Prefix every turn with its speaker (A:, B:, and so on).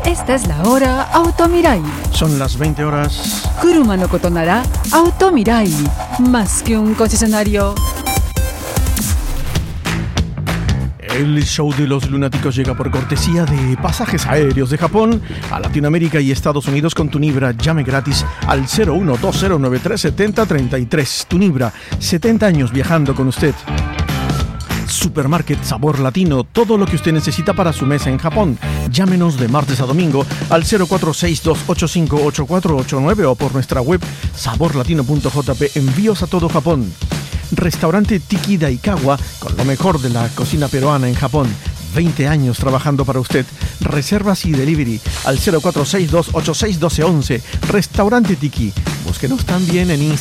A: Esta es la hora Automirai.
B: Son las 20 horas.
A: Kuruma no koto nara Automirai. Más que un concesionario.
B: El show de los lunáticos llega por cortesía de Pasajes Aéreos de Japón a Latinoamérica y Estados Unidos con Tunibra. Llame gratis al 0120937033. Tunibra, 70 años viajando con usted. Supermarket Sabor Latino, todo lo que usted necesita para su mesa en Japón. Llámenos de martes a domingo al 0462858489 o por nuestra web saborlatino.jp. Envíos a todo Japón. Restaurante Tiki Daikawa, con lo mejor de la cocina peruana en Japón. 20 años trabajando para usted. Reservas y delivery al 0462861211. Restaurante Tiki. Búsquenos también en Instagram.